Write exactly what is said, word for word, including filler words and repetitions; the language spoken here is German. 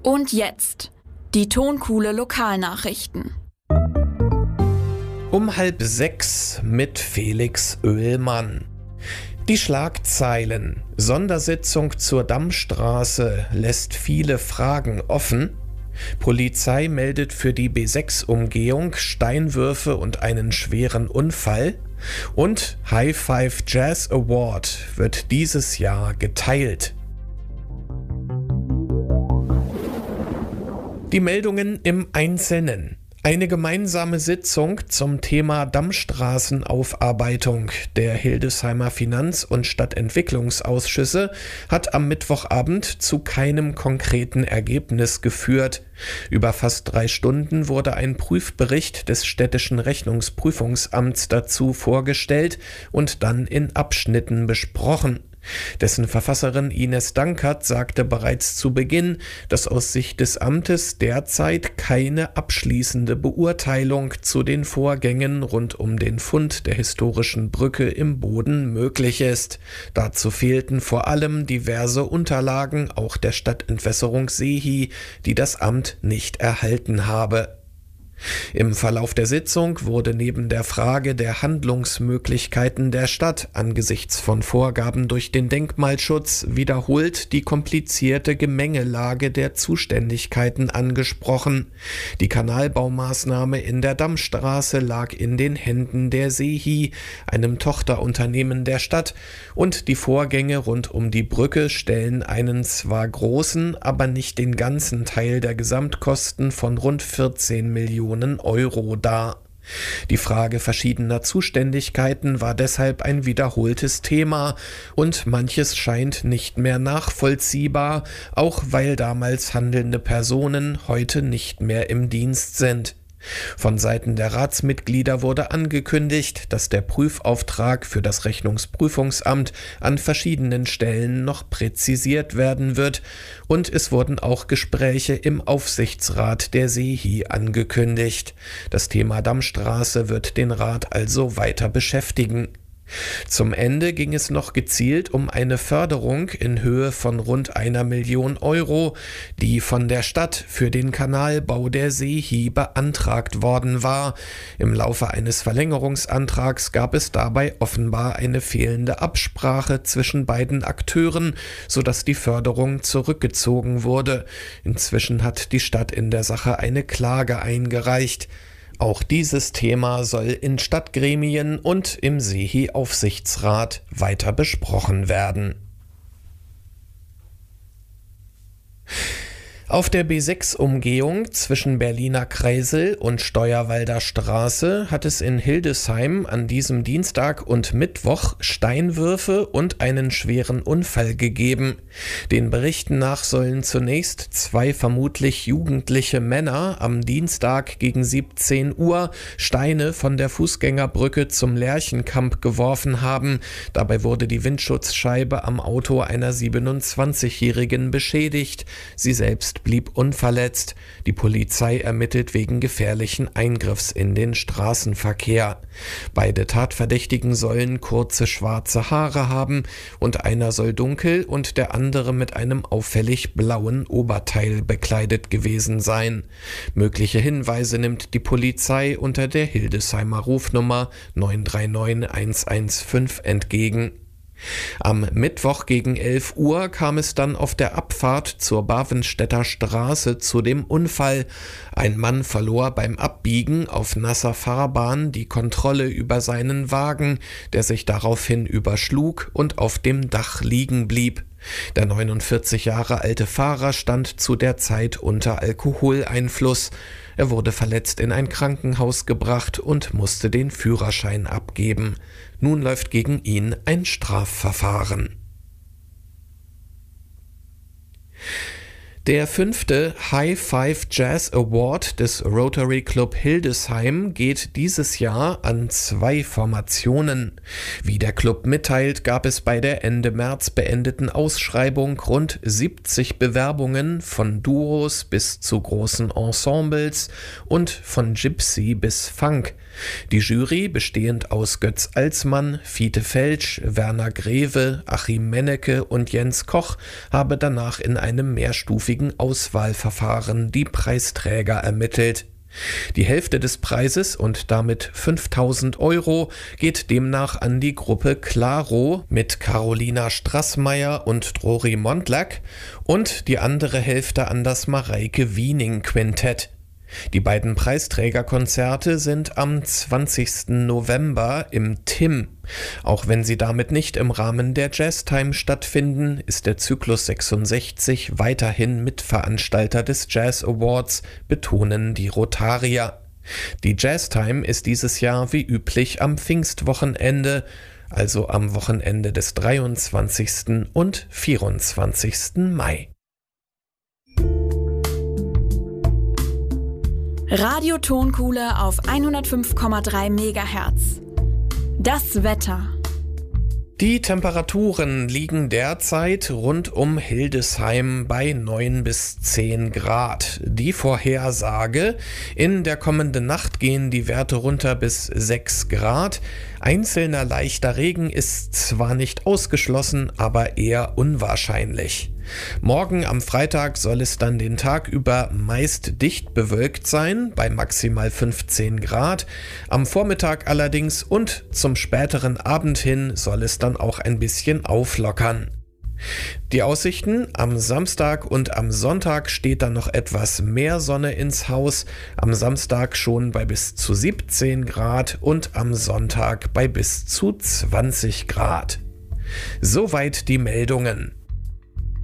Und jetzt die Tonkuhle Lokalnachrichten. Um halb sechs mit Felix Oehlmann. Die Schlagzeilen: Sondersitzung zur Dammstraße lässt viele Fragen offen. Polizei meldet für die B sechs Umgehung Steinwürfe und einen schweren Unfall. Und High Five Jazz Award wird dieses Jahr geteilt. Die Meldungen im Einzelnen. Eine gemeinsame Sitzung zum Thema Dammstraßenaufarbeitung der Hildesheimer Finanz- und Stadtentwicklungsausschüsse hat am Mittwochabend zu keinem konkreten Ergebnis geführt. Über fast drei Stunden wurde ein Prüfbericht des städtischen Rechnungsprüfungsamts dazu vorgestellt und dann in Abschnitten besprochen. Dessen Verfasserin Ines Dankert sagte bereits zu Beginn, dass aus Sicht des Amtes derzeit keine abschließende Beurteilung zu den Vorgängen rund um den Fund der historischen Brücke im Boden möglich ist. Dazu fehlten vor allem diverse Unterlagen, auch der Stadtentwässerung Seehi, die das Amt nicht erhalten habe. Im Verlauf der Sitzung wurde neben der Frage der Handlungsmöglichkeiten der Stadt angesichts von Vorgaben durch den Denkmalschutz wiederholt die komplizierte Gemengelage der Zuständigkeiten angesprochen. Die Kanalbaumaßnahme in der Dammstraße lag in den Händen der Seehi, einem Tochterunternehmen der Stadt, und die Vorgänge rund um die Brücke stellen einen zwar großen, aber nicht den ganzen Teil der Gesamtkosten von rund vierzehn Millionen Euro dar. Die Frage verschiedener Zuständigkeiten war deshalb ein wiederholtes Thema und manches scheint nicht mehr nachvollziehbar, auch weil damals handelnde Personen heute nicht mehr im Dienst sind. Von Seiten der Ratsmitglieder wurde angekündigt, dass der Prüfauftrag für das Rechnungsprüfungsamt an verschiedenen Stellen noch präzisiert werden wird, und es wurden auch Gespräche im Aufsichtsrat der Seehi angekündigt. Das Thema Dammstraße wird den Rat also weiter beschäftigen. Zum Ende ging es noch gezielt um eine Förderung in Höhe von rund einer Million Euro, die von der Stadt für den Kanalbau der Seehi beantragt worden war. Im Laufe eines Verlängerungsantrags gab es dabei offenbar eine fehlende Absprache zwischen beiden Akteuren, sodass die Förderung zurückgezogen wurde. Inzwischen hat die Stadt in der Sache eine Klage eingereicht. Auch dieses Thema soll in Stadtgremien und im Seehi-Aufsichtsrat weiter besprochen werden. Auf der B sechs Umgehung zwischen Berliner Kreisel und Steuerwalder Straße hat es in Hildesheim an diesem Dienstag und Mittwoch Steinwürfe und einen schweren Unfall gegeben. Den Berichten nach sollen zunächst zwei vermutlich jugendliche Männer am Dienstag gegen siebzehn Uhr Steine von der Fußgängerbrücke zum Lerchenkamp geworfen haben. Dabei wurde die Windschutzscheibe am Auto einer siebenundzwanzigjährigen beschädigt. Sie selbst blieb unverletzt. Die Polizei ermittelt wegen gefährlichen Eingriffs in den Straßenverkehr. Beide Tatverdächtigen sollen kurze schwarze Haare haben und einer soll dunkel und der andere mit einem auffällig blauen Oberteil bekleidet gewesen sein. Mögliche Hinweise nimmt die Polizei unter der Hildesheimer Rufnummer neun drei neun eins eins fünf entgegen. Am Mittwoch gegen elf Uhr kam es dann auf der Abfahrt zur Bavenstädter Straße zu dem Unfall. Ein Mann verlor beim Abbiegen auf nasser Fahrbahn die Kontrolle über seinen Wagen, der sich daraufhin überschlug und auf dem Dach liegen blieb. Der neunundvierzig Jahre alte Fahrer stand zu der Zeit unter Alkoholeinfluss. Er wurde verletzt in ein Krankenhaus gebracht und musste den Führerschein abgeben. Nun läuft gegen ihn ein Strafverfahren. Der fünfte High Five Jazz Award des Rotary Club Hildesheim geht dieses Jahr an zwei Formationen. Wie der Club mitteilt, gab es bei der Ende März beendeten Ausschreibung rund siebzig Bewerbungen von Duos bis zu großen Ensembles und von Gypsy bis Funk. Die Jury, bestehend aus Götz Alsmann, Fiete Felsch, Werner Greve, Achim Mennecke und Jens Koch, habe danach in einem mehrstufigen mehrstufigen Auswahlverfahren die Preisträger ermittelt. Die Hälfte des Preises und damit fünftausend Euro geht demnach an die Gruppe Claro mit Carolina Strassmayr und Drori Mondlak und die andere Hälfte an das Mareike Wiening Quintett. Die beiden Preisträgerkonzerte sind am zwanzigsten November im T I M. Auch wenn sie damit nicht im Rahmen der Jazztime stattfinden, ist der Zyklus sechsundsechzig weiterhin Mitveranstalter des Jazz Awards, betonen die Rotarier. Die Jazztime ist dieses Jahr wie üblich am Pfingstwochenende, also am Wochenende des dreiundzwanzigsten und vierundzwanzigsten Mai. Radio Tonkuhle auf hundertfünf Komma drei Megahertz. Das Wetter. Die Temperaturen liegen derzeit rund um Hildesheim bei neun bis zehn Grad. Die Vorhersage: in der kommenden Nacht gehen die Werte runter bis sechs Grad. Einzelner leichter Regen ist zwar nicht ausgeschlossen, aber eher unwahrscheinlich. Morgen am Freitag soll es dann den Tag über meist dicht bewölkt sein, bei maximal fünfzehn Grad. Am Vormittag allerdings und zum späteren Abend hin soll es dann auch ein bisschen auflockern. Die Aussichten: am Samstag und am Sonntag steht dann noch etwas mehr Sonne ins Haus, am Samstag schon bei bis zu siebzehn Grad und am Sonntag bei bis zu zwanzig Grad. Soweit die Meldungen.